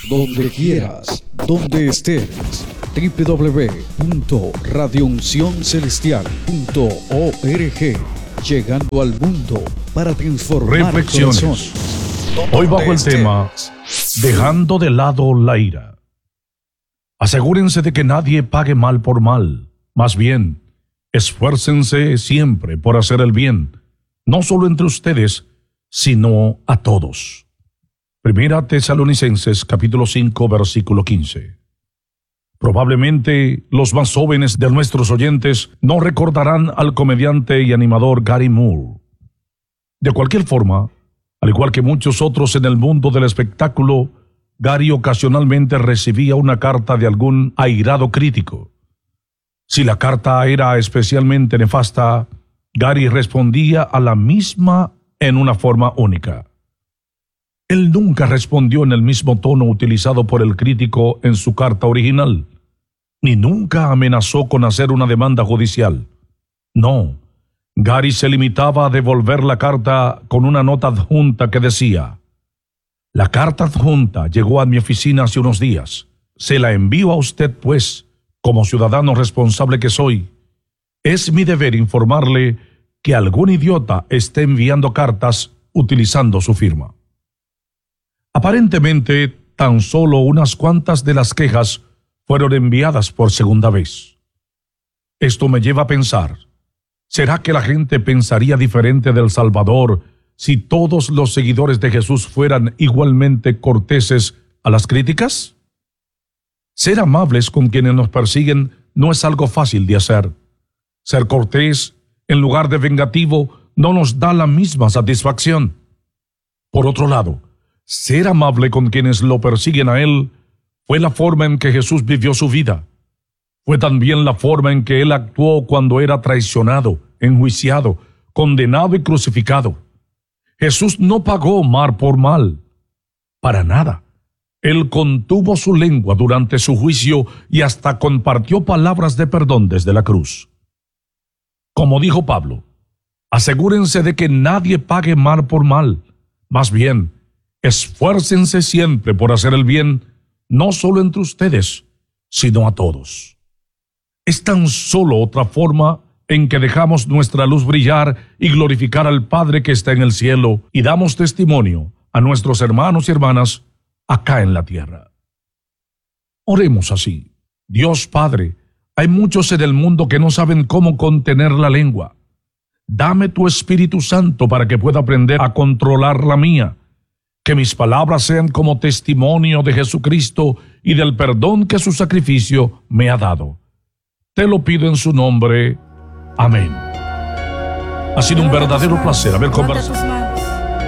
donde quieras, donde estés. www.radiouncioncelestial.org. Llegando al mundo para transformar Reflexiones. corazones. Hoy bajo el tema Dejando de lado la ira. Asegúrense de que nadie pague mal por mal. Más bien, esfuércense siempre por hacer el bien, no solo entre ustedes, sino a todos. Primera Tesalonicenses capítulo 5 versículo 15. Probablemente los más jóvenes de nuestros oyentes no recordarán al comediante y animador Gary Moore. De cualquier forma, al igual que muchos otros en el mundo del espectáculo, Gary ocasionalmente recibía una carta de algún airado crítico. Si la carta era especialmente nefasta, Gary respondía a la misma en una forma única. Él nunca respondió en el mismo tono utilizado por el crítico en su carta original, ni nunca amenazó con hacer una demanda judicial. No, Gary se limitaba a devolver la carta con una nota adjunta que decía: «La carta adjunta llegó a mi oficina hace unos días. Se la envío a usted, pues, como ciudadano responsable que soy. Es mi deber informarle que algún idiota esté enviando cartas utilizando su firma». Aparentemente, tan solo unas cuantas de las quejas fueron enviadas por segunda vez. Esto me lleva a pensar, ¿será que la gente pensaría diferente del Salvador si todos los seguidores de Jesús fueran igualmente corteses a las críticas? Ser amables con quienes nos persiguen no es algo fácil de hacer. Ser cortés, en lugar de vengativo, no nos da la misma satisfacción. Por otro lado, ser amable con quienes lo persiguen a Él fue la forma en que Jesús vivió su vida. Fue también la forma en que Él actuó cuando era traicionado, enjuiciado, condenado y crucificado. Jesús no pagó mal por mal. Para nada. Él contuvo su lengua durante su juicio y hasta compartió palabras de perdón desde la cruz. Como dijo Pablo, asegúrense de que nadie pague mal por mal. Más bien, esfuércense siempre por hacer el bien, no solo entre ustedes, sino a todos. Es tan solo otra forma en que dejamos nuestra luz brillar y glorificar al Padre que está en el cielo y damos testimonio a nuestros hermanos y hermanas acá en la tierra. Oremos así. Dios Padre, hay muchos en el mundo que no saben cómo contener la lengua. Dame tu Espíritu Santo para que pueda aprender a controlar la mía. Que mis palabras sean como testimonio de Jesucristo y del perdón que su sacrificio me ha dado. Te lo pido en su nombre. Amén. Ha sido un verdadero placer haber conversado.